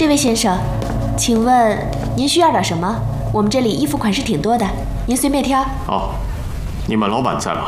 这位先生，请问您需要点什么？我们这里衣服款式挺多的，您随便挑。 哦，你们老板在吗？